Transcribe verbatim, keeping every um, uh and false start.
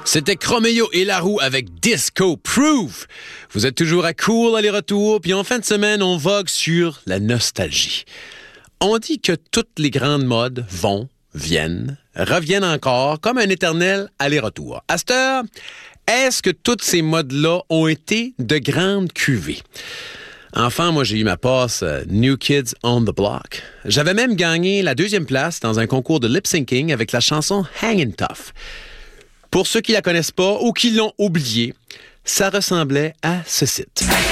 C'était Chromeo et Laroux avec Disco Proof. Vous êtes toujours à Cool aller-retour, puis en fin de semaine, on vogue sur la nostalgie. On dit que toutes les grandes modes vont, viennent, reviennent encore, comme un éternel aller-retour. À cette heure, est-ce que toutes ces modes-là ont été de grandes cuvées? Enfant, moi, j'ai eu ma passe uh, New Kids on the Block. J'avais même gagné la deuxième place dans un concours de lip-syncing avec la chanson Hangin' Tough. Pour ceux qui la connaissent pas ou qui l'ont oubliée, ça ressemblait à ce site.